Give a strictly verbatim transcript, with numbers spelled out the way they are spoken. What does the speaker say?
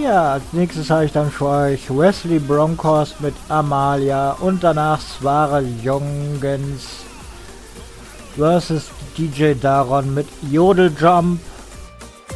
Ja, als nächstes habe ich dann für euch Wesley Bronkhorst mit Amalia und danach Sware Jongens versus D J Daron mit Jodel Jump.